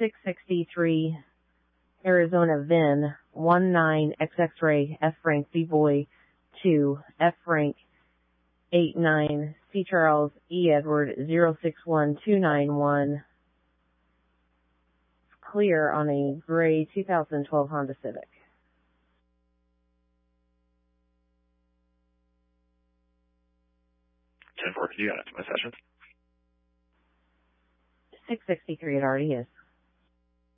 663 Arizona VIN 19XX-Ray F. Frank B. Boy 2 F. Frank 89 C. Charles E. Edward 061291. Clear on a gray 2012 Honda Civic. 10-4, could you add it to my sessions? 663 it already is.